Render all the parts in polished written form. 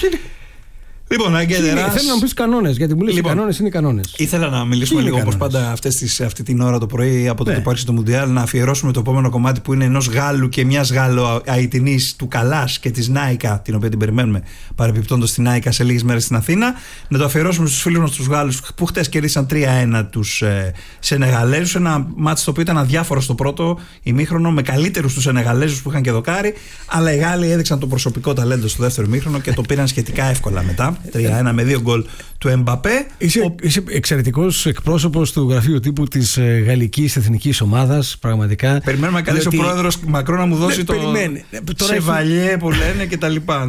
Λοιπόν, Αγγέλερας. Θέλω να μου πεις κανόνες, γιατί μου λες οι κανόνες είναι οι κανόνες. Ήθελα να μιλήσουμε λίγο όπως πάντα αυτή την ώρα το πρωί από τότε που άρχισε το Μουντιάλ, να αφιερώσουμε το επόμενο κομμάτι που είναι ενός Γάλλου και μιας Γάλλο-Αιτινής του Καλάς και της Νάικα, την οποία την περιμένουμε παρεπιπτόντως στην Νάικα σε λίγες μέρες στην Αθήνα. Να το αφιερώσουμε στους φίλους μας τους Γάλλους που χτες κερδίσαν 3-1 τους Σενεγαλέζους. Ένα μάτς το οποίο ήταν αδιάφορο στο πρώτο ημίχρονο, με καλύτερους τους Σενεγαλέζους που είχαν και δοκάρι, αλλά οι Γάλλοι έδειξαν το προσωπικό ταλέντο στο δεύτερο ημίχρονο και το πήραν σχετικά εύκολα μετά. 3-1 με 2 γκολ του Εμπαπέ. Είσαι εξαιρετικός εκπρόσωπος του γραφείου τύπου της γαλλικής εθνικής ομάδας. Πραγματικά. Περιμένουμε να καλέσει ο πρόεδρος Μακρόν να μου δώσει το Σεβαλιέ που λένε και τα λοιπά.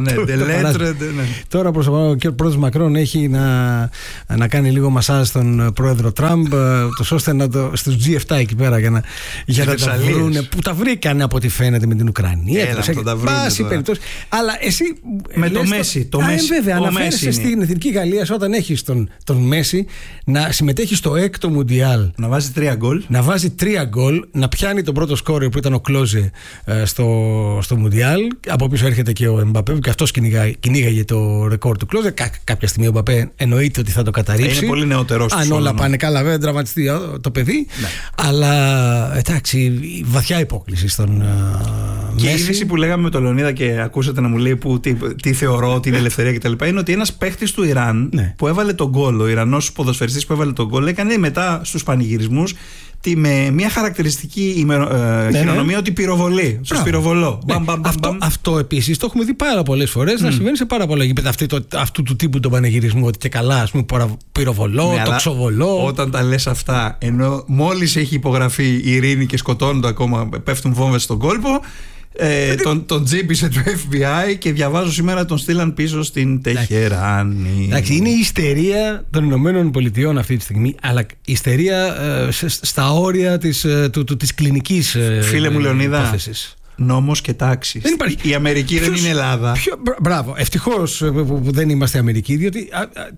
Τώρα προσωπικά ο πρόεδρος Μακρόν έχει να κάνει λίγο μασάζ στον πρόεδρο Τραμπ, ώστε να στους G7 εκεί πέρα για να τα βρούνε. Που τα βρήκανε από ό,τι φαίνεται με την Ουκρανία. Πάση περιπτώσει. Αλλά εσύ. Με το Μέση. Βέβαια, αναφέρεσαι στην εθνική Γαλλία όταν έχεις τον Μέση να συμμετέχει στο 6ο Μουντιάλ. Να βάζει 3 γκολ. Να βάζει 3 γκολ, να πιάνει τον πρώτο σκόρερ που ήταν ο Κλόζε στο Μουντιάλ. Από πίσω έρχεται και ο Εμπαπέ, που και αυτός κυνήγαγε το ρεκόρ του Κλόζε. Κάποια στιγμή ο Εμπαπέ εννοείται ότι θα το καταρρίψει. Είναι πολύ νεότερος. Αν όλα πάνε καλά, βέβαια, τραυματιστεί το παιδί. Ναι. Αλλά εντάξει, βαθιά υπόκληση στον και Μέση. η είδηση που λέγαμε με τον Λεωνίδα και ακούσατε να μου λέει τι θεωρώ, την ελευθερία κτλ. Είναι ότι ένας παίχτης του Ιράν που έβαλε τον γκολ, ο Ιρανός ποδοσφαιριστής που έβαλε τον γκολ, έκανε μετά στους πανηγυρισμούς με μια χαρακτηριστική χειρονομία ότι πυροβολεί. Σου πυροβολώ. Αυτό επίσης το έχουμε δει πάρα πολλές φορές να συμβαίνει σε πάρα πολλά γήπεδα αυτού του τύπου τον πανηγυρισμό. Ότι και καλά, ας πούμε, πυροβολώ, τοξοβολώ. Όταν τα λες αυτά, ενώ μόλις έχει υπογραφεί η ειρήνη και σκοτώνονται ακόμα, πέφτουν βόμβες στον κόλπο. Τον τζίπησε του FBI και διαβάζω σήμερα τον στείλαν πίσω στην Τεχεράνη. Εντάξει, είναι η ιστερία των Ηνωμένων Πολιτειών αυτή τη στιγμή, αλλά η ιστερία στα όρια της κλινικής. Φίλε μου Λεωνίδα, υπόθεσης. Νόμος και τάξη. Η Αμερική δεν είναι Ελλάδα. Μπράβο. Ευτυχώς που δεν είμαστε Αμερική, διότι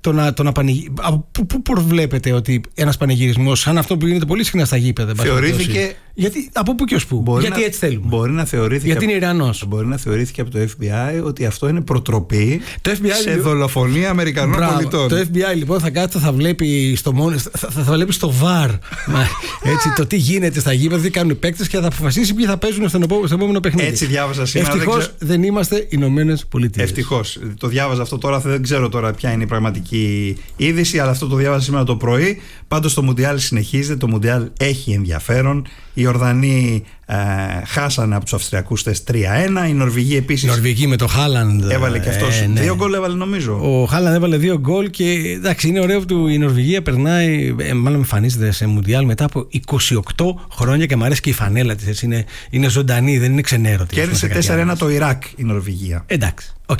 πού προβλέπετε ότι ένας πανηγυρισμός σαν αυτό που γίνεται πολύ συχνά στα γήπεδα θεωρήθηκε. Γιατί, από πού και ως πού. Γιατί έτσι θέλουμε. Μπορεί να θεωρήθηκε. Γιατί είναι Ιρανός. Μπορεί να θεωρήθηκε από το FBI ότι αυτό είναι προτροπή σε δολοφονία Αμερικανών πολιτών. Το FBI λοιπόν θα κάθεται, θα βλέπει θα βλέπει στο VAR έτσι, το τι γίνεται στα γήπεδα, τι κάνουν οι παίκτες και θα αποφασίσει ποιοι θα παίζουν στο επόμενο παιχνίδι. Έτσι διάβαζα σήμερα. Ευτυχώς δεν είμαστε Ηνωμένες Πολιτείες. Ευτυχώς. Το διάβαζα αυτό τώρα, δεν ξέρω τώρα ποια είναι η πραγματική είδηση, αλλά αυτό το διάβαζα σήμερα το πρωί. Πάντως το Μουντιάλ συνεχίζεται, το Μουντιάλ έχει ενδιαφέρον. Οι Ορδανοί χάσανε από τους Αυστριακούς 3-1. Η Νορβηγή επίσης. Η Νορβηγή με το Χάλαντ. Έβαλε και αυτός 2 γκολ, έβαλε νομίζω. Ο Χάλαντ έβαλε 2 γκολ και εντάξει, είναι ωραίο που η Νορβηγία περνάει, μάλλον εμφανίζεται σε Μουντιάλ μετά από 28 χρόνια και μου αρέσει και η φανέλα της. Είναι ζωντανή, δεν είναι ξενέρωτη. Κέρδισε 4-1 το Ιράκ η Νορβηγία. Εντάξει, οκ.